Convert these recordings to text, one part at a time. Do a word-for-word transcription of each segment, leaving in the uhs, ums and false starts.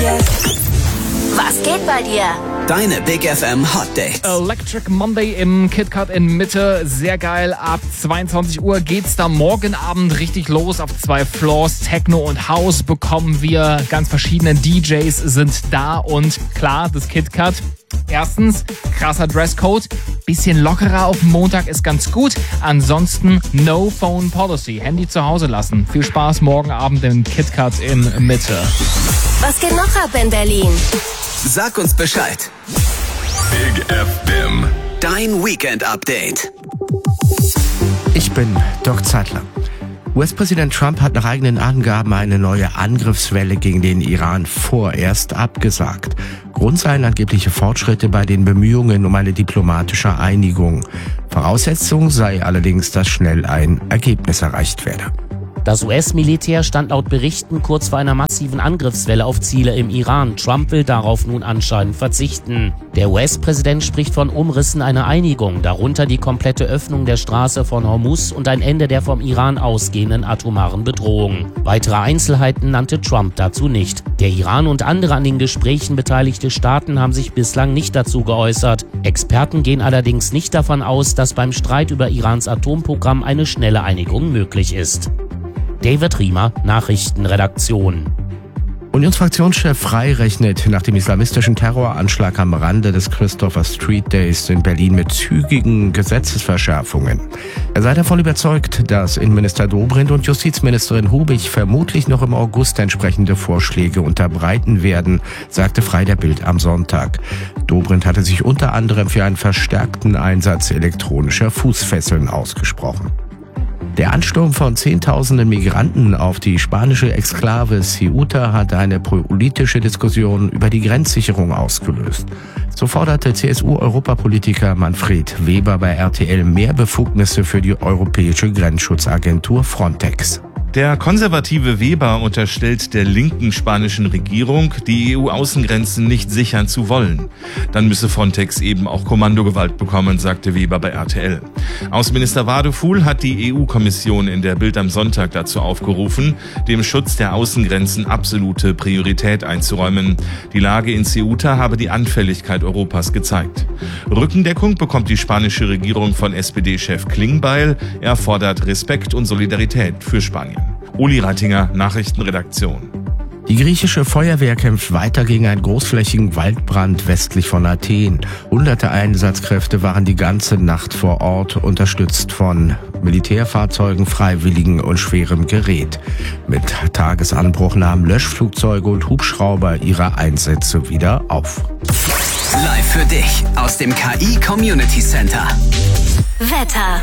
Was geht bei dir? Deine Big F M Hot Dates. Electric Monday im KitKat in Mitte. Sehr geil. Ab zweiundzwanzig Uhr geht's da morgen Abend richtig los. Auf zwei Floors Techno und House bekommen wir. Ganz verschiedene D Js sind da. Und klar, das KitKat. Erstens, krasser Dresscode. Bisschen lockerer auf dem Montag ist ganz gut. Ansonsten No Phone Policy. Handy zu Hause lassen. Viel Spaß morgen Abend im KitKat in Mitte. Was geht noch ab in Berlin? Sag uns Bescheid. Big F M. Dein Weekend-Update. Ich bin Doc Zeitler. U S-Präsident Trump hat nach eigenen Angaben eine neue Angriffswelle gegen den Iran vorerst abgesagt. Grund seien angebliche Fortschritte bei den Bemühungen um eine diplomatische Einigung. Voraussetzung sei allerdings, dass schnell ein Ergebnis erreicht werde. Das U S-Militär stand laut Berichten kurz vor einer massiven Angriffswelle auf Ziele im Iran. Trump will darauf nun anscheinend verzichten. Der U S-Präsident spricht von Umrissen einer Einigung, darunter die komplette Öffnung der Straße von Hormuz und ein Ende der vom Iran ausgehenden atomaren Bedrohung. Weitere Einzelheiten nannte Trump dazu nicht. Der Iran und andere an den Gesprächen beteiligte Staaten haben sich bislang nicht dazu geäußert. Experten gehen allerdings nicht davon aus, dass beim Streit über Irans Atomprogramm eine schnelle Einigung möglich ist. David Riemer, Nachrichtenredaktion. Unionsfraktionschef Frey rechnet nach dem islamistischen Terroranschlag am Rande des Christopher Street Days in Berlin mit zügigen Gesetzesverschärfungen. Er sei davon überzeugt, dass Innenminister Dobrindt und Justizministerin Hubig vermutlich noch im August entsprechende Vorschläge unterbreiten werden, sagte Frey der Bild am Sonntag. Dobrindt hatte sich unter anderem für einen verstärkten Einsatz elektronischer Fußfesseln ausgesprochen. Der Ansturm von Zehntausenden Migranten auf die spanische Exklave Ceuta hat eine politische Diskussion über die Grenzsicherung ausgelöst. So forderte C S U-Europapolitiker Manfred Weber bei R T L mehr Befugnisse für die europäische Grenzschutzagentur Frontex. Der konservative Weber unterstellt der linken spanischen Regierung, die E U-Außengrenzen nicht sichern zu wollen. Dann müsse Frontex eben auch Kommandogewalt bekommen, sagte Weber bei R T L. Außenminister Wadefuhl hat die E U-Kommission in der Bild am Sonntag dazu aufgerufen, dem Schutz der Außengrenzen absolute Priorität einzuräumen. Die Lage in Ceuta habe die Anfälligkeit Europas gezeigt. Rückendeckung bekommt die spanische Regierung von S P D-Chef Klingbeil. Er fordert Respekt und Solidarität für Spanien. Uli Reitinger, Nachrichtenredaktion. Die griechische Feuerwehr kämpft weiter gegen einen großflächigen Waldbrand westlich von Athen. Hunderte Einsatzkräfte waren die ganze Nacht vor Ort, unterstützt von Militärfahrzeugen, Freiwilligen und schwerem Gerät. Mit Tagesanbruch nahmen Löschflugzeuge und Hubschrauber ihre Einsätze wieder auf. Live für dich aus dem K I Community Center. Wetter.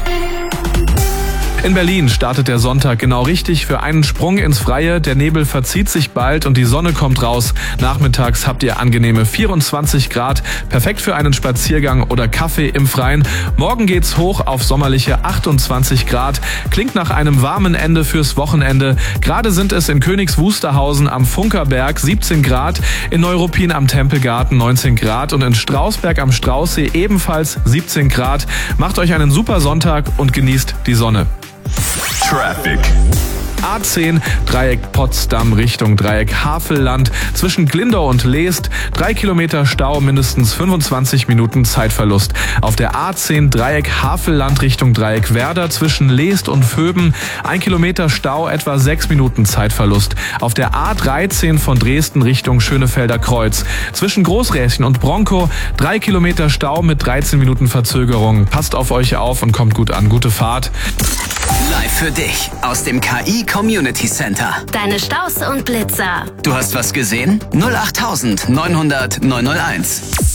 In Berlin startet der Sonntag genau richtig für einen Sprung ins Freie. Der Nebel verzieht sich bald und die Sonne kommt raus. Nachmittags habt ihr angenehme vierundzwanzig Grad. Perfekt für einen Spaziergang oder Kaffee im Freien. Morgen geht's hoch auf sommerliche achtundzwanzig Grad. Klingt nach einem warmen Ende fürs Wochenende. Gerade sind es in Königs Wusterhausen am Funkerberg siebzehn Grad, in Neuruppin am Tempelgarten neunzehn Grad und in Strausberg am Straußsee ebenfalls siebzehn Grad. Macht euch einen super Sonntag und genießt die Sonne. Traffic. A zehn, Dreieck Potsdam Richtung Dreieck Havelland. Zwischen Glindau und Leest drei Kilometer Stau, mindestens fünfundzwanzig Minuten Zeitverlust. Auf der A zehn, Dreieck Havelland Richtung Dreieck Werder. Zwischen Leest und Vöben ein Kilometer Stau, etwa sechs Minuten Zeitverlust. Auf der A dreizehn von Dresden Richtung Schönefelder Kreuz. Zwischen Großräschen und Bronkow drei Kilometer Stau mit dreizehn Minuten Verzögerung. Passt auf euch auf und kommt gut an. Gute Fahrt. Live für dich aus dem K I Community Center. Deine Staus und Blitzer. Du hast was gesehen? null acht neunhundert neunhunderт neunhunderteins.